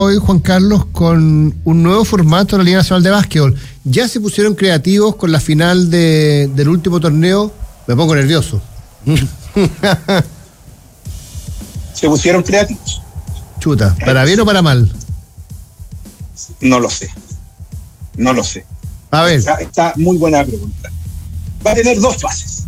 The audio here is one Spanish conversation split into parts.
Hoy, Juan Carlos, con un nuevo formato de la Liga Nacional de Básquetbol. Ya se pusieron creativos con la final del último torneo. Me pongo nervioso. ¿Se pusieron creativos? Chuta, ¿para bien o para mal? No lo sé. A ver. Está muy buena pregunta. Va a tener dos fases.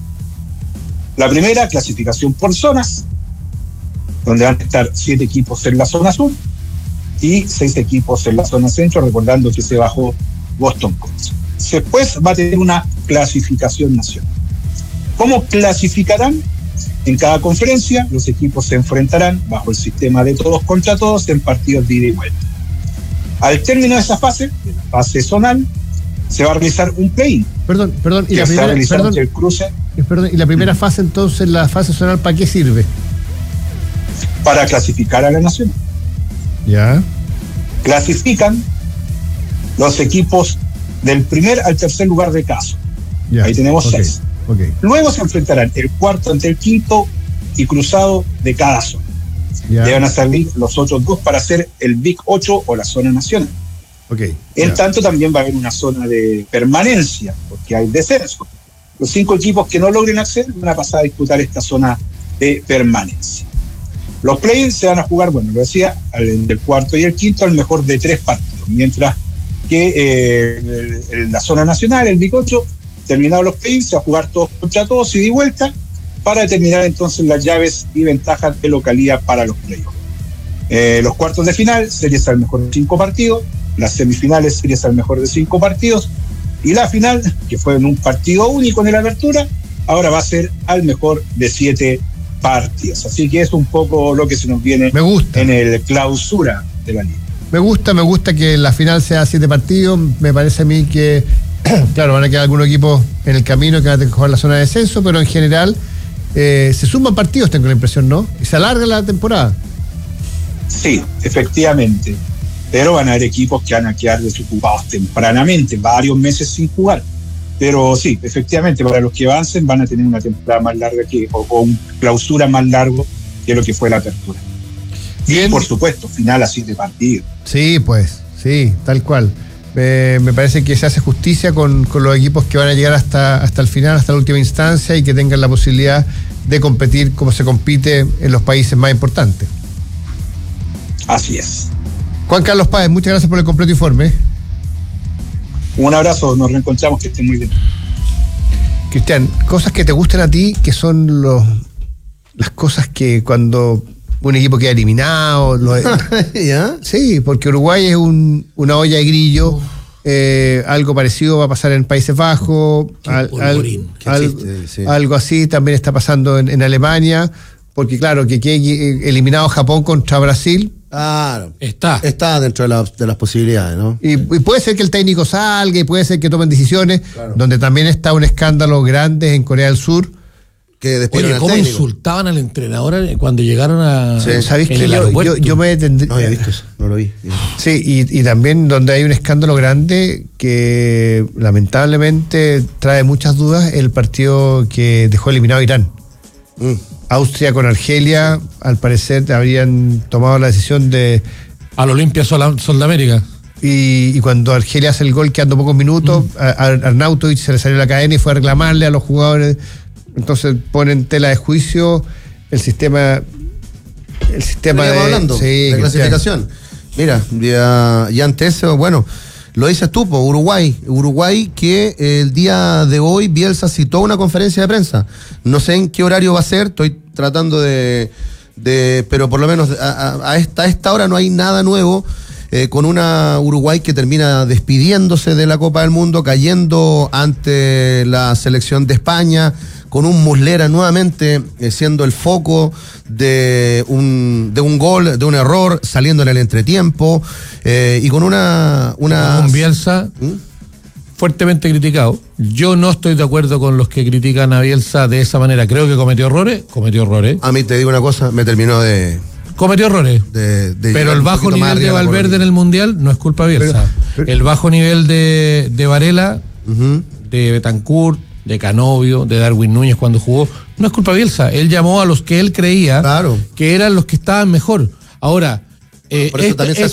La primera, clasificación por zonas, donde van a estar 7 equipos en la zona sur y 6 equipos en la zona centro, recordando que se bajó Boston College. Después va a tener una clasificación nacional. ¿Cómo clasificarán? En cada conferencia los equipos se enfrentarán bajo el sistema de todos contra todos en partidos de ida y vuelta. Al término de esa fase, de la fase zonal, se va a realizar un play-in. Perdón, y la primera fase, entonces, la fase zonal, ¿para qué sirve? Para clasificar a la nacional. Ya. Clasifican los equipos del primer al tercer lugar de caso. Ya. Ahí tenemos 6. Okay. Luego se enfrentarán el cuarto ante el quinto y cruzado de cada zona. Ya. Deben salir los otros 2 para hacer el Big 8 o la zona nacional. Okay. En tanto, también va a haber una zona de permanencia, porque hay descenso. Los 5 equipos que no logren acceder van a pasar a disputar esta zona de permanencia. Los play-ins se van a jugar, bueno, lo decía, del cuarto y el quinto, al mejor de 3 partidos, mientras que en la zona nacional, el Big 8, terminados los play-ins, se va a jugar todos contra todos y de vuelta para determinar entonces las llaves y ventajas de localidad para los play-offs. Los cuartos de final, series al mejor de 5 partidos, las semifinales, series al mejor de 5 partidos, y la final, que fue en un partido único en la apertura, ahora va a ser al mejor de 7 partidos. Así que es un poco lo que se nos viene en el clausura de la liga. Me gusta que la final sea 7 partidos. Me parece a mí que, claro, van a quedar algunos equipos en el camino que van a tener que jugar la zona de descenso, pero en general se suman partidos, tengo la impresión, ¿no? Y se alarga la temporada. Sí, efectivamente. Pero van a haber equipos que van a quedar desocupados tempranamente, varios meses sin jugar. Pero sí, efectivamente, para los que avancen van a tener una temporada más larga o un clausura más largo que lo que fue la apertura. Bien. Y por supuesto, final a 7 partidos. Sí, tal cual. Me parece que se hace justicia con los equipos que van a llegar hasta el final, hasta la última instancia, y que tengan la posibilidad de competir como se compite en los países más importantes. Así es. Juan Carlos Páez, muchas gracias por el completo informe. Un abrazo, nos reencontramos, que estén muy bien. Cristian, cosas que te gustan a ti, que son las cosas que cuando un equipo queda eliminado. ¿Ya? Sí, porque Uruguay es una olla de grillo. Algo parecido va a pasar en Países Bajos. Algo así también está pasando en Alemania. Porque claro, que quede eliminado Japón contra Brasil. Claro, está dentro de las posibilidades, ¿no? Y puede ser que el técnico salga y puede ser que tomen decisiones, claro. Donde también está un escándalo grande en Corea del Sur. Que después ¿cómo insultaban al entrenador cuando llegaron a... Sí, ¿sabéis que yo me detendría? No había visto eso, no lo vi. Sí, y también donde hay un escándalo grande que lamentablemente trae muchas dudas, el partido que dejó eliminado a Irán. Austria con Argelia, al parecer habrían tomado la decisión de... Al Olimpia Sol de América. Y cuando Argelia hace el gol, quedando pocos minutos, a Arnautovic se le salió la cadena y fue a reclamarle a los jugadores. Entonces ponen en tela de juicio el sistema de clasificación. Mira, ya ante eso, bueno, lo dices tú, Uruguay que el día de hoy Bielsa citó una conferencia de prensa. No sé en qué horario va a ser, estoy tratando pero por lo menos a esta hora no hay nada nuevo, con una Uruguay que termina despidiéndose de la Copa del Mundo, cayendo ante la selección de España, con un Muslera nuevamente siendo el foco de un gol, de un error, saliendo en el entretiempo, y con un Bielsa fuertemente criticado. Yo no estoy de acuerdo con los que critican a Bielsa de esa manera. Creo que cometió errores. A mí te digo una cosa, me terminó de... Cometió errores. Pero el bajo nivel de Valverde en el Mundial no es culpa de Bielsa. El bajo nivel de Varela, de Betancourt, de Canovio, de Darwin Núñez cuando jugó, no es culpa de Bielsa. Él llamó a los que él creía que eran los que estaban mejor. Ahora, Por eso también se